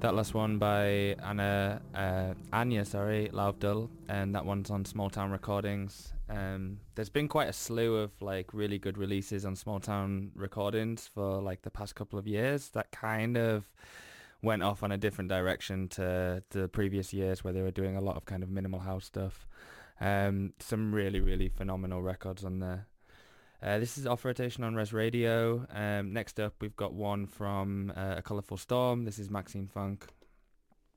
That last one by Anya, Lauvdal, and that one's on Small Town Recordings. There's been quite a slew of like really good releases on Small Town Recordings for like the past couple of years. That kind of went off on a different direction to the previous years where they were doing a lot of kind of minimal house stuff. Some really, really phenomenal records on there. This is Off Rotation on Res Radio. Next up, we've got one from A Colourful Storm. This is Maxine Funk.